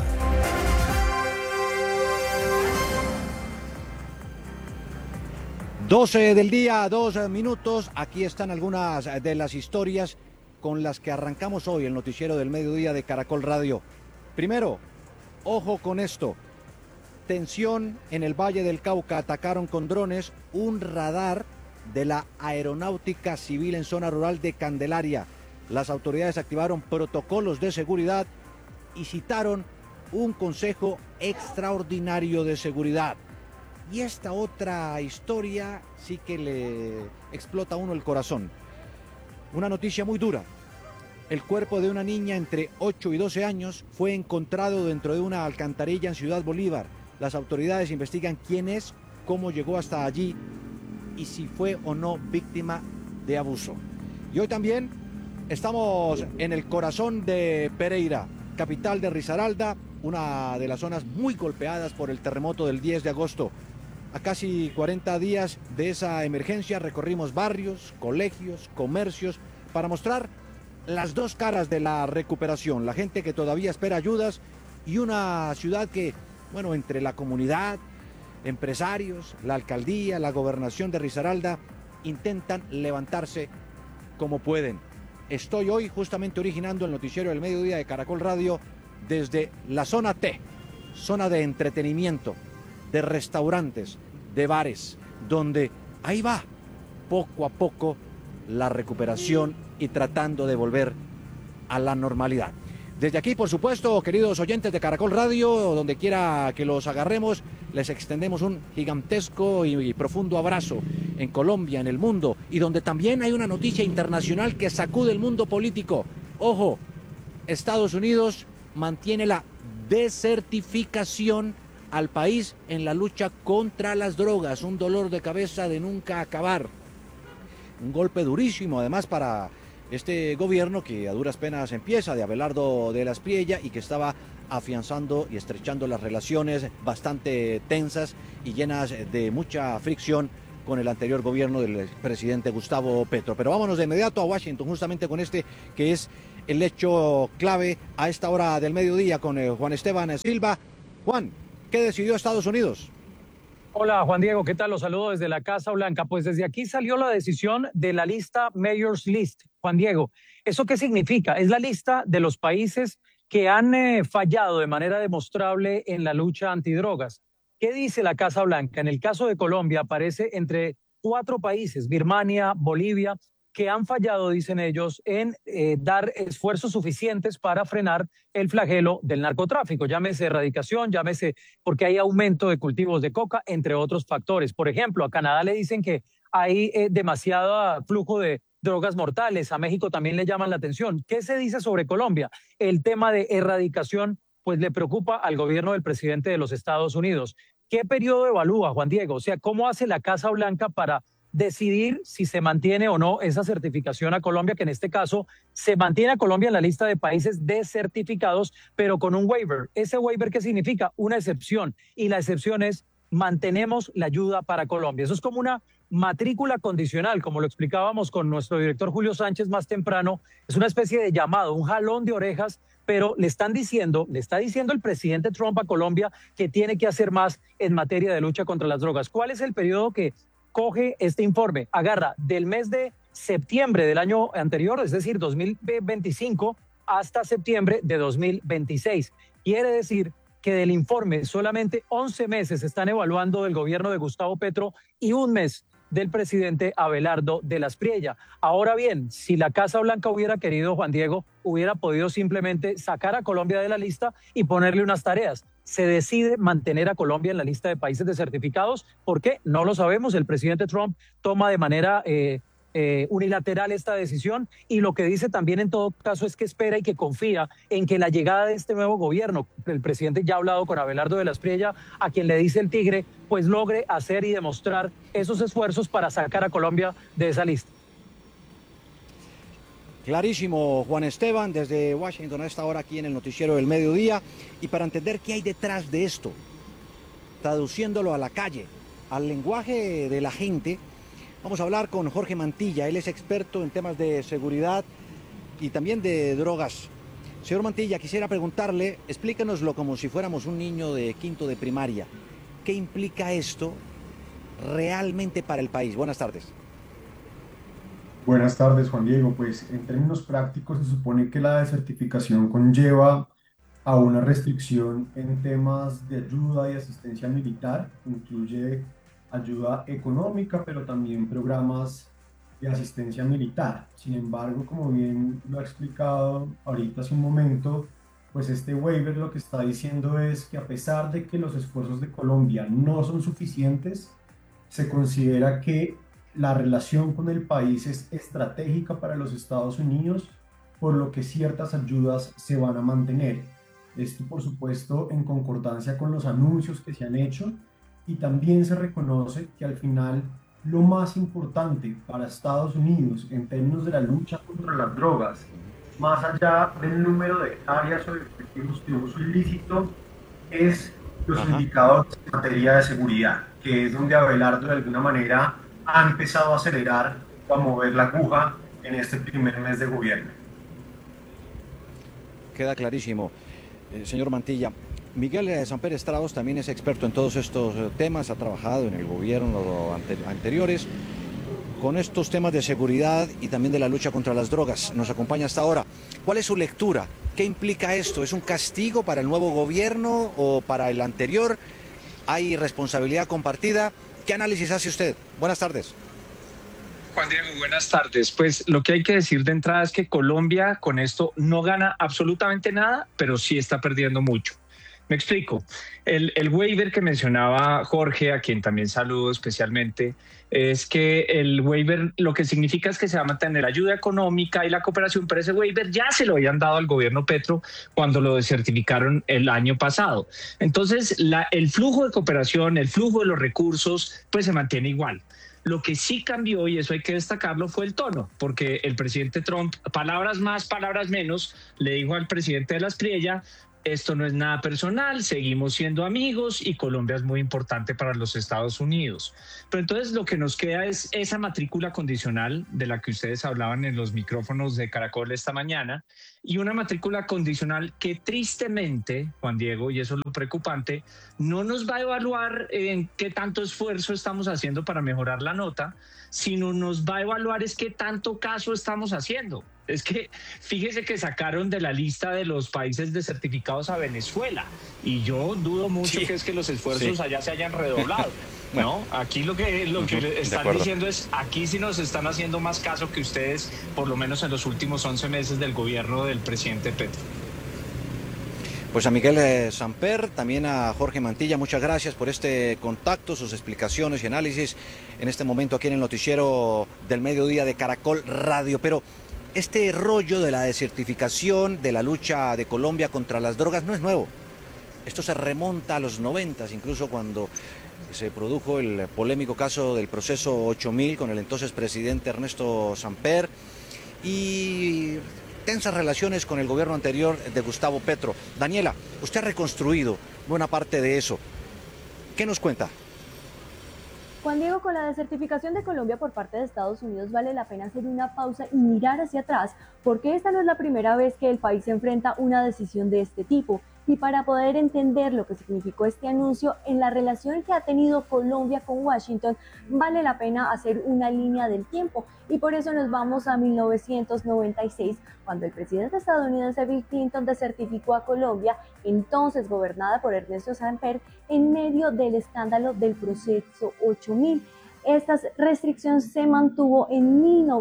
12 del día, 2 minutos. Aquí están algunas de las historias con las que arrancamos hoy el noticiero del mediodía de Caracol Radio. Primero, ojo con esto. Tensión en el Valle del Cauca. Atacaron con drones un radar de la Aeronáutica Civil en zona rural de Candelaria. Las autoridades activaron protocolos de seguridad y citaron un consejo extraordinario de seguridad. Y esta otra historia sí que le explota a uno el corazón. Una noticia muy dura. El cuerpo de una niña entre 8 y 12 años fue encontrado dentro de una alcantarilla en Ciudad Bolívar. Las autoridades investigan quién es, cómo llegó hasta allí y si fue o no víctima de abuso. Y hoy también estamos en el corazón de Pereira, capital de Risaralda, una de las zonas muy golpeadas por el terremoto del 10 de agosto. A casi 40 días de esa emergencia recorrimos barrios, colegios, comercios para mostrar las dos caras de la recuperación. La gente que todavía espera ayudas y una ciudad que, bueno, entre la comunidad, empresarios, la alcaldía, la gobernación de Risaralda intentan levantarse como pueden. Estoy hoy justamente originando el noticiero del mediodía de Caracol Radio desde la zona T, zona de entretenimiento, de restaurantes, de bares, donde ahí va poco a poco la recuperación y tratando de volver a la normalidad. Desde aquí, por supuesto, queridos oyentes de Caracol Radio, donde quiera que los agarremos, les extendemos un gigantesco y profundo abrazo en Colombia, en el mundo, y donde también hay una noticia internacional que sacude el mundo político. Ojo, Estados Unidos mantiene la desertificación al país en la lucha contra las drogas. Un dolor de cabeza de nunca acabar. Un golpe durísimo además para este gobierno que a duras penas empieza, de Abelardo de la Espriella, y que estaba afianzando y estrechando las relaciones bastante tensas y llenas de mucha fricción con el anterior gobierno del presidente Gustavo Petro. Pero vámonos de inmediato a Washington, justamente con este que es el hecho clave a esta hora del mediodía, con Juan Esteban Silva. Juan, ¿qué decidió Estados Unidos? Hola Juan Diego, ¿qué tal? Los saludo desde la Casa Blanca. Pues desde aquí salió la decisión de la lista Mayor's List. Juan Diego, ¿eso qué significa? Es la lista de los países que han fallado de manera demostrable en la lucha antidrogas. ¿Qué dice la Casa Blanca? En el caso de Colombia aparece entre 4 países, Birmania, Bolivia, que han fallado, dicen ellos, en dar esfuerzos suficientes para frenar el flagelo del narcotráfico. Llámese erradicación, llámese porque hay aumento de cultivos de coca, entre otros factores. Por ejemplo, a Canadá le dicen que hay demasiado flujo de drogas mortales. A México también le llaman la atención. ¿Qué se dice sobre Colombia? El tema de erradicación pues le preocupa al gobierno del presidente de los Estados Unidos. ¿Qué periodo evalúa, Juan Diego? O sea, ¿cómo hace la Casa Blanca para decidir si se mantiene o no esa certificación a Colombia, que en este caso se mantiene a Colombia en la lista de países desertificados, pero con un waiver? ¿Ese waiver qué significa? Una excepción. Y la excepción es: mantenemos la ayuda para Colombia. Eso es como una matrícula condicional, como lo explicábamos con nuestro director Julio Sánchez más temprano. Es una especie de llamado, un jalón de orejas, pero le está diciendo el presidente Trump a Colombia que tiene que hacer más en materia de lucha contra las drogas. ¿Cuál es el periodo que coge este informe? Agarra del mes de septiembre del año anterior, es decir, 2025, hasta septiembre de 2026. Quiere decir que del informe solamente 11 meses están evaluando del gobierno de Gustavo Petro y 1 mes del presidente Abelardo de la Espriella. Ahora bien, si la Casa Blanca hubiera querido, Juan Diego, hubiera podido simplemente sacar a Colombia de la lista y ponerle unas tareas. Se decide mantener a Colombia en la lista de países desertificados. ¿Por qué? No lo sabemos. El presidente Trump toma de manera unilateral esta decisión, y lo que dice también en todo caso es que espera y que confía en que la llegada de este nuevo gobierno, el presidente ya ha hablado con Abelardo de la Espriella, a quien le dice el tigre, pues logre hacer y demostrar esos esfuerzos para sacar a Colombia de esa lista. Clarísimo, Juan Esteban, desde Washington a esta hora aquí en el Noticiero del Mediodía. Y para entender qué hay detrás de esto, traduciéndolo a la calle, al lenguaje de la gente, vamos a hablar con Jorge Mantilla. Él es experto en temas de seguridad y también de drogas. Señor Mantilla, quisiera preguntarle, explícanoslo como si fuéramos un niño de quinto de primaria. ¿Qué implica esto realmente para el país? Buenas tardes. Buenas tardes, Juan Diego. Pues en términos prácticos se supone que la desertificación conlleva a una restricción en temas de ayuda y asistencia militar. Incluye ayuda económica, pero también programas de asistencia militar. Sin embargo, como bien lo ha explicado ahorita hace un momento, pues este waiver lo que está diciendo es que a pesar de que los esfuerzos de Colombia no son suficientes, se considera que la relación con el país es estratégica para los Estados Unidos, por lo que ciertas ayudas se van a mantener. Esto, por supuesto, en concordancia con los anuncios que se han hecho, y también se reconoce que al final lo más importante para Estados Unidos en términos de la lucha contra las drogas, más allá del número de hectáreas o de efectivos de uso ilícito, es los indicadores en materia de seguridad, que es donde Abelardo de alguna manera ha empezado a acelerar o a mover la aguja en este primer mes de gobierno. Queda clarísimo, señor Mantilla. Miguel Samper Estrados también es experto en todos estos temas, ha trabajado en el gobierno anteriores con estos temas de seguridad y también de la lucha contra las drogas. Nos acompaña hasta ahora. ¿Cuál es su lectura? ¿Qué implica esto? ¿Es un castigo para el nuevo gobierno o para el anterior? ¿Hay responsabilidad compartida? ¿Qué análisis hace usted? Buenas tardes. Juan Diego, buenas tardes. Pues lo que hay que decir de entrada es que Colombia con esto no gana absolutamente nada, pero sí está perdiendo mucho. Me explico. El waiver que mencionaba Jorge, a quien también saludo especialmente, es que el waiver lo que significa es que se va a mantener la ayuda económica y la cooperación, pero ese waiver ya se lo habían dado al gobierno Petro cuando lo desertificaron el año pasado. Entonces, el flujo de cooperación, el flujo de los recursos, pues se mantiene igual. Lo que sí cambió, y eso hay que destacarlo, fue el tono, porque el presidente Trump, palabras más, palabras menos, le dijo al presidente de la Espriella: esto no es nada personal, seguimos siendo amigos y Colombia es muy importante para los Estados Unidos. Pero entonces lo que nos queda es esa matrícula condicional de la que ustedes hablaban en los micrófonos de Caracol esta mañana, y una matrícula condicional que tristemente, Juan Diego, y eso es lo preocupante, no nos va a evaluar en qué tanto esfuerzo estamos haciendo para mejorar la nota, sino nos va a evaluar es qué tanto caso estamos haciendo. Es que fíjese que sacaron de la lista de los países desertificados a Venezuela, y yo dudo mucho que es que los esfuerzos allá se hayan redoblado. No, aquí lo que están diciendo es, aquí sí nos están haciendo más caso que ustedes, por lo menos en los últimos 11 meses del gobierno del presidente Petro. Pues a Miguel Samper, también a Jorge Mantilla, muchas gracias por este contacto, sus explicaciones y análisis en este momento aquí en el noticiero del mediodía de Caracol Radio. Pero este rollo de la desertificación, de la lucha de Colombia contra las drogas no es nuevo. Esto se remonta a los 90, incluso cuando se produjo el polémico caso del proceso 8000 con el entonces presidente Ernesto Samper y tensas relaciones con el gobierno anterior de Gustavo Petro. Daniela, usted ha reconstruido buena parte de eso. ¿Qué nos cuenta? Juan Diego, con la desertificación de Colombia por parte de Estados Unidos vale la pena hacer una pausa y mirar hacia atrás, porque esta no es la primera vez que el país se enfrenta a una decisión de este tipo. Y para poder entender lo que significó este anuncio en la relación que ha tenido Colombia con Washington, vale la pena hacer una línea del tiempo. Y por eso nos vamos a 1996, cuando el presidente estadounidense Bill Clinton desertificó a Colombia, entonces gobernada por Ernesto Samper, en medio del escándalo del proceso 8000. Esta restricción se mantuvo en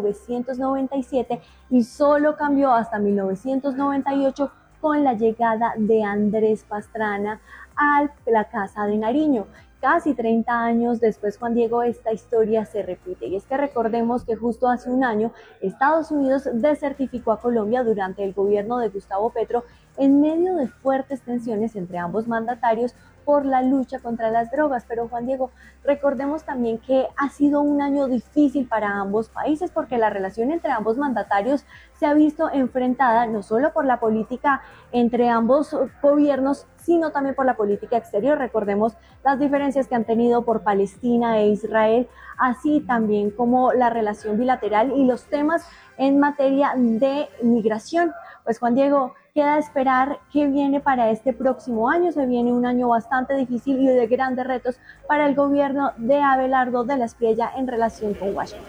1997 y solo cambió hasta 1998 con la llegada de Andrés Pastrana a la Casa de Nariño. Casi 30 años después, Juan Diego, esta historia se repite. Y es que recordemos que justo hace un año Estados Unidos desertificó a Colombia durante el gobierno de Gustavo Petro en medio de fuertes tensiones entre ambos mandatarios por la lucha contra las drogas. Pero Juan Diego, recordemos también que ha sido un año difícil para ambos países porque la relación entre ambos mandatarios se ha visto enfrentada no solo por la política entre ambos gobiernos, sino también por la política exterior. Recordemos las diferencias que han tenido por Palestina e Israel, así también como la relación bilateral y los temas en materia de migración. Pues Juan Diego, queda esperar qué viene para este próximo año. Se viene un año bastante difícil y de grandes retos para el gobierno de Abelardo de la Espriella en relación con Washington.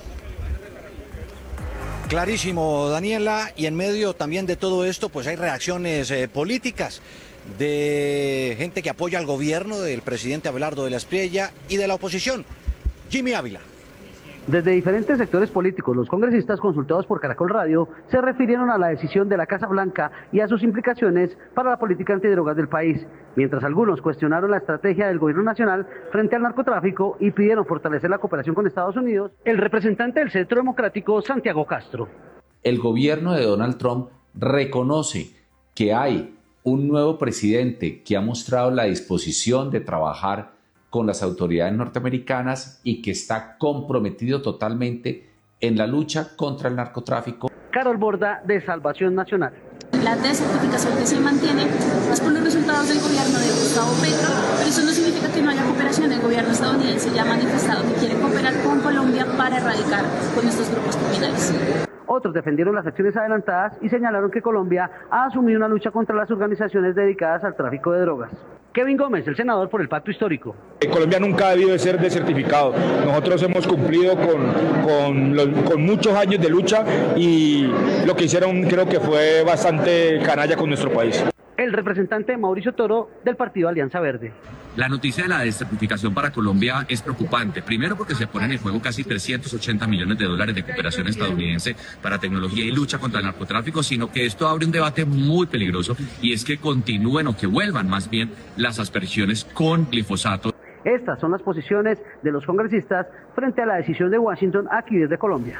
Clarísimo, Daniela, y en medio también de todo esto, pues hay reacciones políticas de gente que apoya al gobierno del presidente Abelardo de la Espriella y de la oposición. Jimmy Ávila. Desde diferentes sectores políticos, los congresistas consultados por Caracol Radio se refirieron a la decisión de la Casa Blanca y a sus implicaciones para la política antidrogas del país, mientras algunos cuestionaron la estrategia del gobierno nacional frente al narcotráfico y pidieron fortalecer la cooperación con Estados Unidos. El representante del Centro Democrático, Santiago Castro. El gobierno de Donald Trump reconoce que hay un nuevo presidente que ha mostrado la disposición de trabajar con las autoridades norteamericanas y que está comprometido totalmente en la lucha contra el narcotráfico. Carol Borda, de Salvación Nacional. La desertificación que se mantiene es por los resultados del gobierno de Gustavo Petro, pero eso no significa que no haya cooperación. El gobierno estadounidense ya ha manifestado que quiere cooperar con Colombia para erradicar con estos grupos criminales. Otros defendieron las acciones adelantadas y señalaron que Colombia ha asumido una lucha contra las organizaciones dedicadas al tráfico de drogas. Kevin Gómez, el senador por el Pacto Histórico. Colombia nunca ha debido de ser desertificado. Nosotros hemos cumplido con muchos años de lucha y lo que hicieron creo que fue bastante canalla con nuestro país. el representante Mauricio Toro del partido Alianza Verde. La noticia de la desertificación para Colombia es preocupante. Primero porque se ponen en juego casi 380 millones de dólares de cooperación estadounidense para tecnología y lucha contra el narcotráfico, sino que esto abre un debate muy peligroso y es que continúen o que vuelvan más bien las aspersiones con glifosato. Estas son las posiciones de los congresistas frente a la decisión de Washington aquí desde Colombia.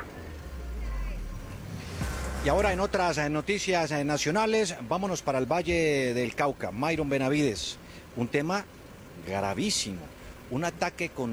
Y ahora en otras noticias nacionales, vámonos para el Valle del Cauca. Myron Benavides, un tema gravísimo, un ataque con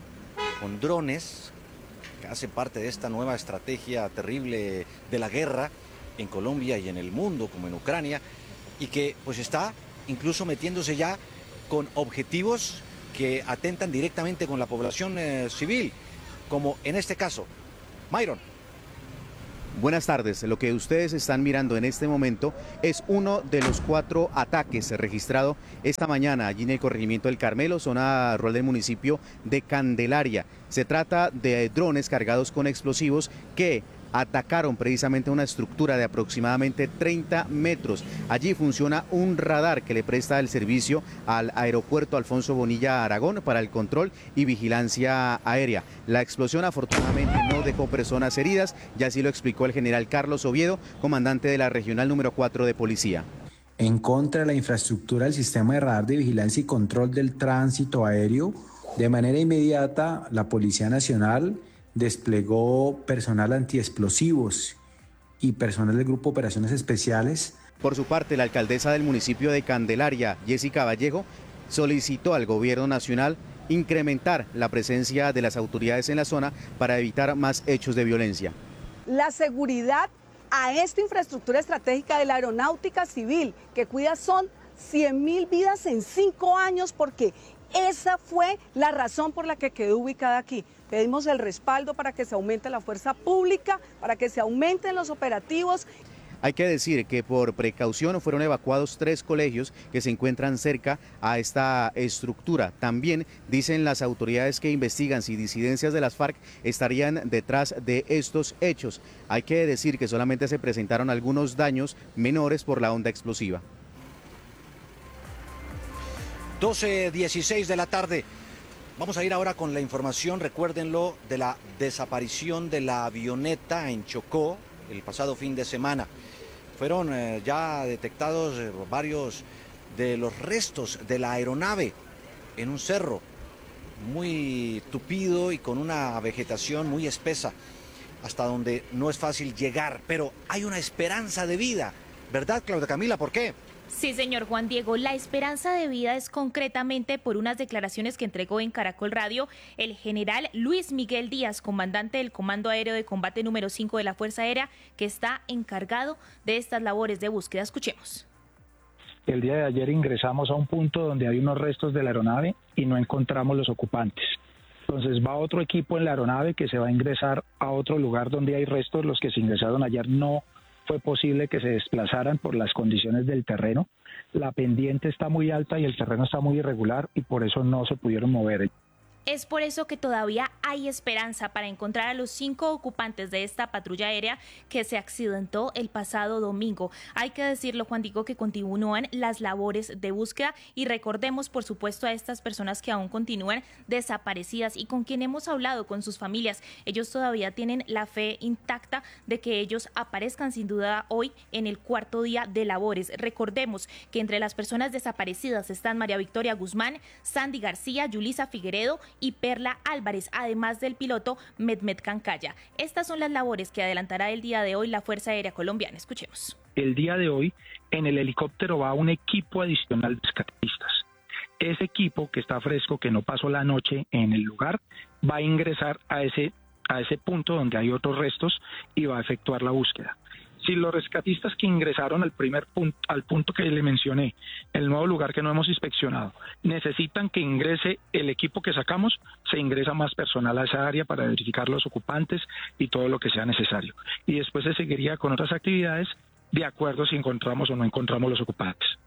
drones, que hace parte de esta nueva estrategia terrible de la guerra en Colombia y en el mundo, como en Ucrania, y que pues está incluso metiéndose ya con objetivos que atentan directamente con la población civil, como en este caso. Myron. Buenas tardes. Lo que ustedes están mirando en este momento es uno de los 4 ataques registrados esta mañana allí en el corregimiento del Carmelo, zona rural del municipio de Candelaria. Se trata de drones cargados con explosivos que atacaron precisamente una estructura de aproximadamente 30 metros. Allí funciona un radar que le presta el servicio al aeropuerto Alfonso Bonilla Aragón para el control y vigilancia aérea. La explosión afortunadamente no dejó personas heridas, y así lo explicó el general Carlos Oviedo, comandante de la regional número 4 de policía. En contra de la infraestructura del sistema de radar de vigilancia y control del tránsito aéreo, de manera inmediata la Policía Nacional desplegó personal antiexplosivos y personal del Grupo Operaciones Especiales. Por su parte, la alcaldesa del municipio de Candelaria, Jessica Vallejo, solicitó al gobierno nacional incrementar la presencia de las autoridades en la zona para evitar más hechos de violencia. La seguridad a esta infraestructura estratégica de la aeronáutica civil que cuida son 100.000 vidas en 5 años, porque esa fue la razón por la que quedó ubicada aquí. Pedimos el respaldo para que se aumente la fuerza pública, para que se aumenten los operativos. Hay que decir que por precaución fueron evacuados 3 colegios que se encuentran cerca a esta estructura. También dicen las autoridades que investigan si disidencias de las FARC estarían detrás de estos hechos. Hay que decir que solamente se presentaron algunos daños menores por la onda explosiva. 12:16 de la tarde. Vamos a ir ahora con la información, recuérdenlo, de la desaparición de la avioneta en Chocó el pasado fin de semana. Fueron ya detectados varios de los restos de la aeronave en un cerro muy tupido y con una vegetación muy espesa, hasta donde no es fácil llegar, pero hay una esperanza de vida, ¿verdad, Claudia Camila? ¿Por qué? Sí, señor Juan Diego, la esperanza de vida es concretamente por unas declaraciones que entregó en Caracol Radio el general Luis Miguel Díaz, comandante del Comando Aéreo de Combate número 5 de la Fuerza Aérea, que está encargado de estas labores de búsqueda. Escuchemos. El día de ayer ingresamos a un punto donde hay unos restos de la aeronave y no encontramos los ocupantes. Entonces va otro equipo en la aeronave que se va a ingresar a otro lugar donde hay restos. Los que se ingresaron ayer no fue posible que se desplazaran por las condiciones del terreno. La pendiente está muy alta y el terreno está muy irregular y por eso no se pudieron mover. Es por eso que todavía hay esperanza para encontrar a los 5 ocupantes de esta patrulla aérea que se accidentó el pasado domingo. Hay que decirlo, Juan Diego, que continúan las labores de búsqueda y recordemos, por supuesto, a estas personas que aún continúan desaparecidas y con quien hemos hablado, con sus familias. Ellos todavía tienen la fe intacta de que ellos aparezcan sin duda hoy en el 4º día de labores. Recordemos que entre las personas desaparecidas están María Victoria Guzmán, Sandy García, Yulisa Figueredo y Perla Álvarez, además del piloto Mehmet Cancaya. Estas son las labores que adelantará el día de hoy la Fuerza Aérea Colombiana. Escuchemos. El día de hoy en el helicóptero va un equipo adicional de rescatistas. Ese equipo que está fresco, que no pasó la noche en el lugar, va a ingresar a ese punto donde hay otros restos y va a efectuar la búsqueda. Si los rescatistas que ingresaron al punto que le mencioné, el nuevo lugar que no hemos inspeccionado, necesitan que ingrese el equipo que sacamos, se ingresa más personal a esa área para verificar los ocupantes y todo lo que sea necesario. Y después se seguiría con otras actividades de acuerdo si encontramos o no encontramos los ocupantes.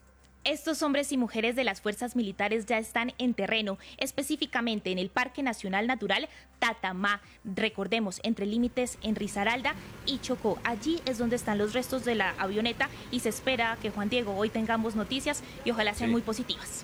Estos hombres y mujeres de las fuerzas militares ya están en terreno, específicamente en el Parque Nacional Natural Tatamá. Recordemos, entre límites en Risaralda y Chocó. Allí es donde están los restos de la avioneta y se espera que, Juan Diego, hoy tengamos noticias y ojalá sean muy positivas.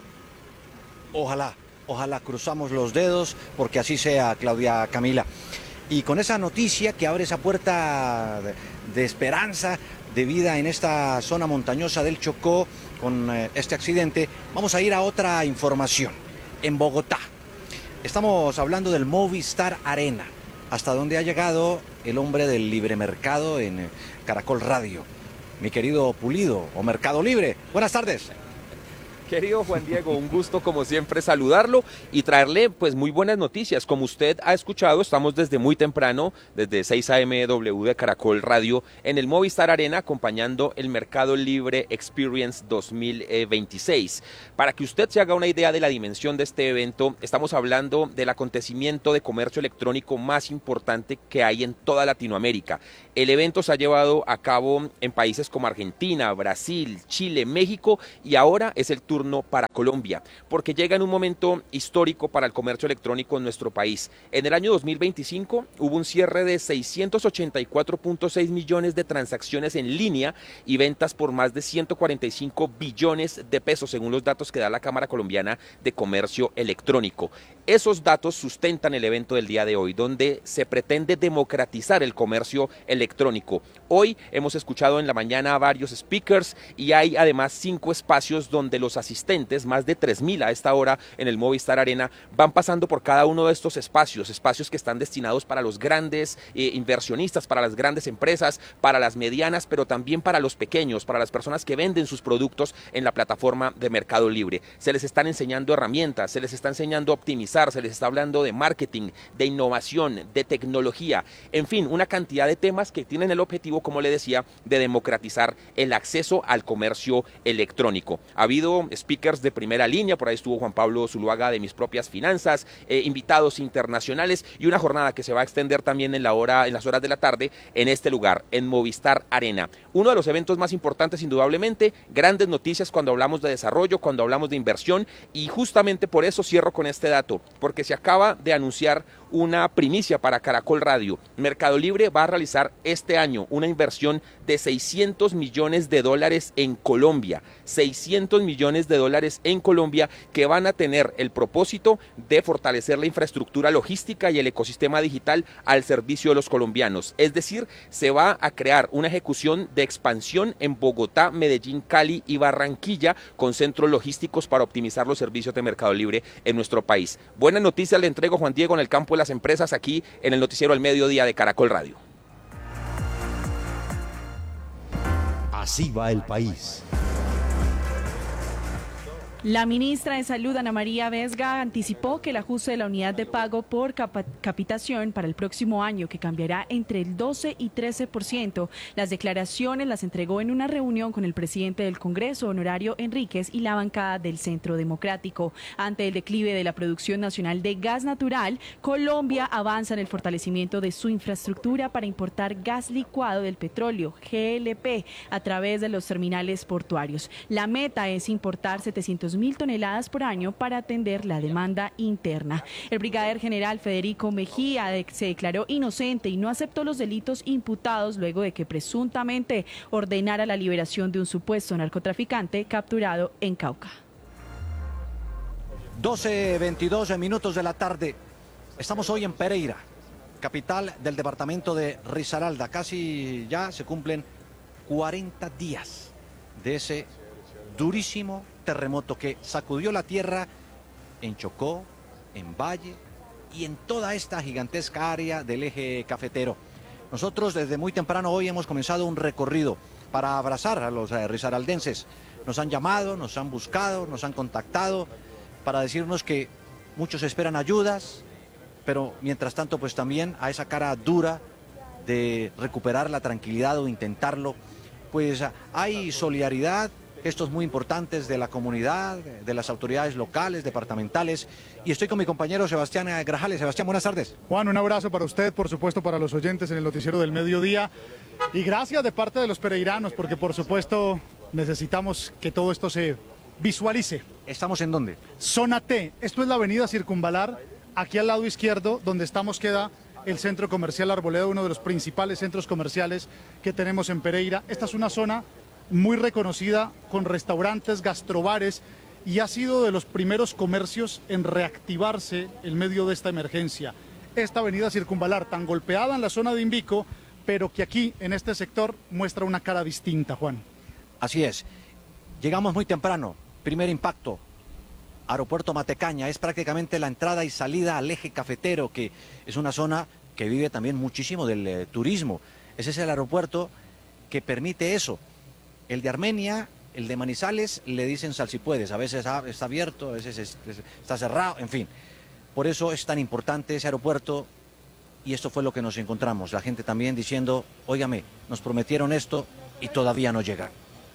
Ojalá cruzamos los dedos porque así sea, Claudia Camila. Y con esa noticia que abre esa puerta de esperanza, de vida en esta zona montañosa del Chocó, con este accidente, vamos a ir a otra información. En Bogotá, estamos hablando del Movistar Arena, hasta donde ha llegado el hombre del libre mercado en Caracol Radio, mi querido Pulido, o Mercado Libre. Buenas tardes. Querido Juan Diego, un gusto como siempre saludarlo y traerle pues muy buenas noticias. Como usted ha escuchado, estamos desde muy temprano, desde 6 a.m. de Caracol Radio, en el Movistar Arena acompañando el Mercado Libre Experience 2026. Para que usted se haga una idea de la dimensión de este evento, estamos hablando del acontecimiento de comercio electrónico más importante que hay en toda Latinoamérica. El evento se ha llevado a cabo en países como Argentina, Brasil, Chile, México y ahora es el turno para Colombia, porque llega en un momento histórico para el comercio electrónico en nuestro país. En el año 2025 hubo un cierre de 684.6 millones de transacciones en línea y ventas por más de 145 billones de pesos, según los datos que da la Cámara Colombiana de Comercio Electrónico. Esos datos sustentan el evento del día de hoy, donde se pretende democratizar el comercio electrónico. Hoy hemos escuchado en la mañana a varios speakers y hay además 5 espacios donde los asistentes, más de 3.000 a esta hora en el Movistar Arena, van pasando por cada uno de estos espacios que están destinados para los grandes inversionistas, para las grandes empresas, para las medianas, pero también para los pequeños, para las personas que venden sus productos en la plataforma de Mercado Libre. Se les están enseñando herramientas, se les está enseñando a optimizar, se les está hablando de marketing, de innovación, de tecnología, en fin, una cantidad de temas que tienen el objetivo, como le decía, de democratizar el acceso al comercio electrónico. Ha habido speakers de primera línea, por ahí estuvo Juan Pablo Zuluaga de Mis Propias Finanzas, invitados internacionales y una jornada que se va a extender también en las horas de la tarde en este lugar, en Movistar Arena. Uno de los eventos más importantes indudablemente, grandes noticias cuando hablamos de desarrollo, cuando hablamos de inversión y justamente por eso cierro con este dato, porque se acaba de anunciar una primicia para Caracol Radio. Mercado Libre va a realizar este año una inversión de $600 millones en Colombia. 600 millones de dólares en Colombia que van a tener el propósito de fortalecer la infraestructura logística y el ecosistema digital al servicio de los colombianos. Es decir, se va a crear una ejecución de expansión en Bogotá, Medellín, Cali y Barranquilla con centros logísticos para optimizar los servicios de Mercado Libre en nuestro país. Buena noticia le entrego, Juan Diego, en el campo de las empresas aquí en el noticiero al mediodía de Caracol Radio. Así va el país. La ministra de Salud, Ana María Vesga, anticipó que el ajuste de la unidad de pago por capitación para el próximo año, que cambiará entre el 12 y 13%, las declaraciones las entregó en una reunión con el presidente del Congreso, Honorario Enríquez, y la bancada del Centro Democrático. Ante el declive de la producción nacional de gas natural, Colombia avanza en el fortalecimiento de su infraestructura para importar gas licuado del petróleo, GLP, a través de los terminales portuarios. La meta es importar 700.000 toneladas por año para atender la demanda interna. El brigadier general Federico Mejía se declaró inocente y no aceptó los delitos imputados luego de que presuntamente ordenara la liberación de un supuesto narcotraficante capturado en Cauca. 12:22 minutos de la tarde. Estamos hoy en Pereira, capital del departamento de Risaralda. Casi ya se cumplen 40 días de ese durísimo terremoto que sacudió la tierra en Chocó, en Valle y en toda esta gigantesca área del eje cafetero. Nosotros desde muy temprano hoy hemos comenzado un recorrido para abrazar a los risaraldenses. Nos han llamado, nos han buscado, nos han contactado para decirnos que muchos esperan ayudas, pero mientras tanto pues también a esa cara dura de recuperar la tranquilidad o intentarlo, pues hay solidaridad, gestos muy importantes de la comunidad, de las autoridades locales, departamentales, y estoy con mi compañero Sebastián Grajales. Sebastián, buenas tardes. Juan, un abrazo para usted, por supuesto para los oyentes en el noticiero del mediodía, y gracias de parte de los pereiranos, porque por supuesto necesitamos que todo esto se visualice. ¿Estamos en dónde? Zona T, esto es la avenida Circunvalar, aquí al lado izquierdo, donde estamos queda el centro comercial Arboleda, uno de los principales centros comerciales que tenemos en Pereira. Esta es una zona muy reconocida con restaurantes, gastrobares, y ha sido de los primeros comercios en reactivarse en medio de esta emergencia. Esta avenida Circunvalar, tan golpeada en la zona de Invico, pero que aquí, en este sector, muestra una cara distinta, Juan. Así es. Llegamos muy temprano. Primer impacto. Aeropuerto Matecaña. Es prácticamente la entrada y salida al eje cafetero, que es una zona que vive también muchísimo del turismo. Ese es el aeropuerto que permite eso. El de Armenia, el de Manizales, le dicen sal si puedes. A veces está abierto, a veces está cerrado, en fin. Por eso es tan importante ese aeropuerto, y esto fue lo que nos encontramos. La gente también diciendo, óigame, nos prometieron esto y todavía no llega.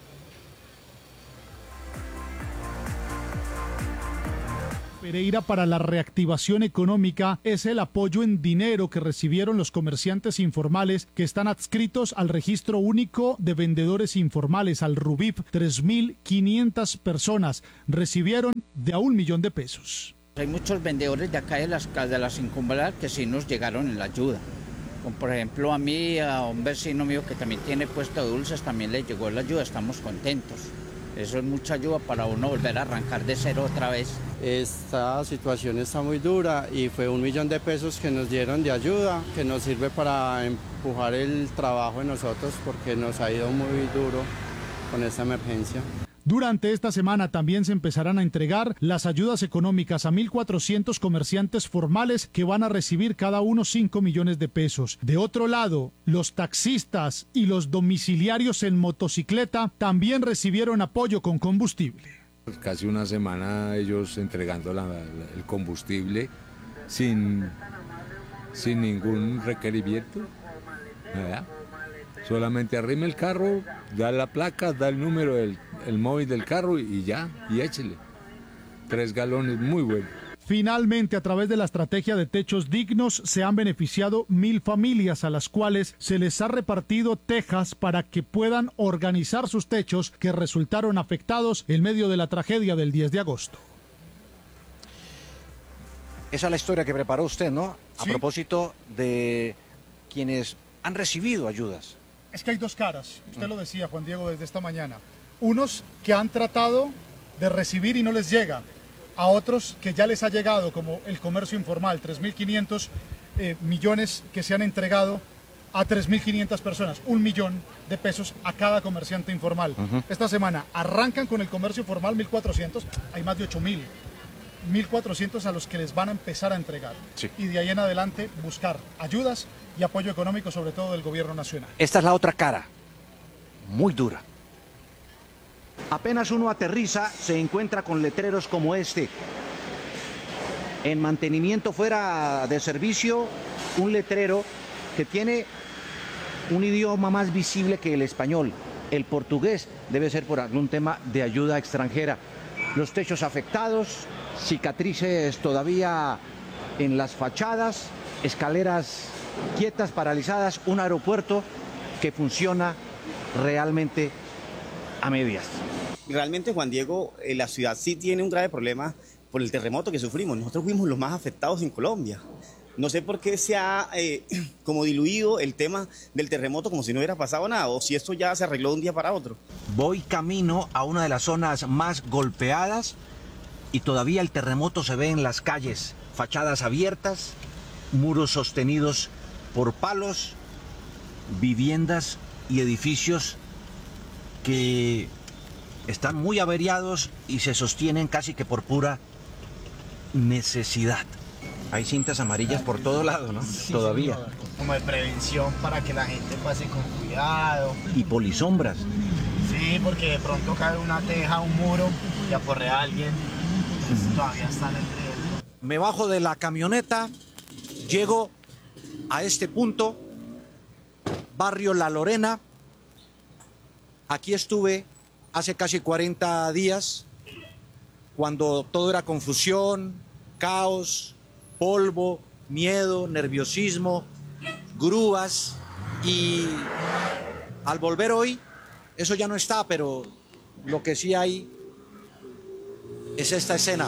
Pereira para la reactivación económica es el apoyo en dinero que recibieron los comerciantes informales que están adscritos al Registro Único de Vendedores Informales, al RUVIP. 3.500 personas recibieron de a 1 millón de pesos. Hay muchos vendedores de acá de la Circunvalar que sí nos llegaron en la ayuda. Como por ejemplo a mí, a un vecino mío que también tiene puesto de dulces, también le llegó la ayuda, estamos contentos. Eso es mucha ayuda para uno volver a arrancar de cero otra vez. Esta situación está muy dura y fue 1 millón de pesos que nos dieron de ayuda, que nos sirve para empujar el trabajo de nosotros porque nos ha ido muy duro con esta emergencia. Durante esta semana también se empezarán a entregar las ayudas económicas a 1.400 comerciantes formales que van a recibir cada uno 5 millones de pesos. De otro lado, los taxistas y los domiciliarios en motocicleta también recibieron apoyo con combustible. Casi una semana ellos entregando el combustible sin ningún requerimiento. ¿Verdad? Solamente arrime el carro, da la placa, da el número del móvil del carro y ya, y échele. 3 galones, muy bueno. Finalmente, a través de la estrategia de techos dignos, se han beneficiado 1.000 familias a las cuales se les ha repartido tejas para que puedan organizar sus techos que resultaron afectados en medio de la tragedia del 10 de agosto. Esa es la historia que preparó usted, ¿no? A Sí. propósito de quienes han recibido ayudas. Es que hay dos caras, usted lo decía, Juan Diego, desde esta mañana. Unos que han tratado de recibir y no les llega, a otros que ya les ha llegado, como el comercio informal, 3.500 millones que se han entregado a 3.500 personas, 1 millón de pesos a cada comerciante informal. Esta semana arrancan con el comercio formal 1.400, hay más de 8.000. 1.400 a los que les van a empezar a entregar. Sí. Y de ahí en adelante buscar ayudas y apoyo económico, sobre todo del gobierno nacional. Esta es la otra cara, muy dura. Apenas uno aterriza, se encuentra con letreros como este. En mantenimiento fuera de servicio, un letrero que tiene un idioma más visible que el español. El portugués debe ser por algún tema de ayuda extranjera. Los techos afectados, cicatrices todavía en las fachadas, escaleras quietas, paralizadas, un aeropuerto que funciona realmente a medias. Realmente, Juan Diego, la ciudad sí tiene un grave problema por el terremoto que sufrimos. Nosotros fuimos los más afectados en Colombia. No sé por qué se ha como diluido el tema del terremoto como si no hubiera pasado nada, o si esto ya se arregló de un día para otro. Voy camino a una de las zonas más golpeadas y todavía el terremoto se ve en las calles. Fachadas abiertas, muros sostenidos por palos, viviendas y edificios que están muy averiados y se sostienen casi que por pura necesidad. Hay cintas amarillas por todo lado, ¿no? Sí, todavía. señor. Como de prevención para que la gente pase con cuidado. Y polisombras. Sí, porque de pronto cae una teja, un muro y aporrea a alguien. Entonces todavía están en riesgo. Me bajo de la camioneta, llego a este punto, barrio La Lorena. Aquí estuve hace casi 40 días, cuando todo era confusión, caos, polvo, miedo, nerviosismo, grúas, y al volver hoy, eso ya no está, pero Lo que sí hay es esta escena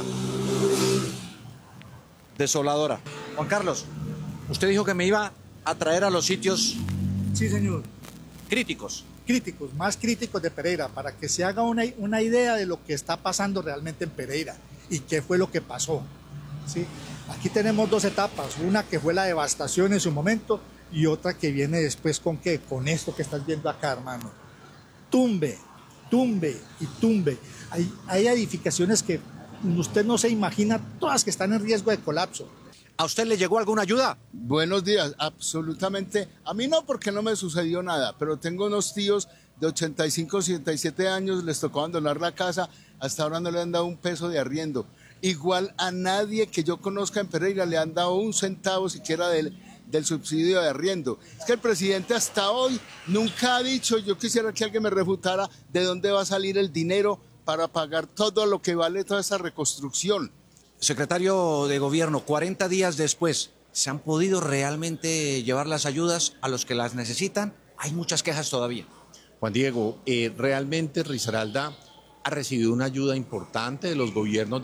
desoladora. Juan Carlos, usted dijo que me iba a traer a los sitios... Sí, señor. Críticos. Críticos, más críticos de Pereira, para que se haga una idea de lo que está pasando realmente en Pereira y qué fue lo que pasó. ¿Sí? Aquí tenemos dos etapas, una que fue la devastación en su momento y otra que viene después con ¿qué? Con esto que estás viendo acá, hermano. Tumbe, tumbe y tumbe. Hay edificaciones que usted no se imagina, todas que están en riesgo de colapso. ¿A usted le llegó alguna ayuda? Buenos días, absolutamente. A mí no, porque no me sucedió nada, pero tengo unos tíos de 85, 87 años, les tocó abandonar la casa, hasta ahora no le han dado un peso de arriendo. Igual a nadie que yo conozca en Pereira le han dado un centavo siquiera del subsidio de arriendo. Es que el presidente hasta hoy nunca ha dicho, yo quisiera que alguien me refutara de dónde va a salir el dinero para pagar todo lo que vale toda esa reconstrucción. Secretario de Gobierno, 40 días después, ¿se han podido realmente llevar las ayudas a los que las necesitan? Hay muchas quejas todavía. Juan Diego, realmente Risaralda ha recibido una ayuda importante de los gobiernos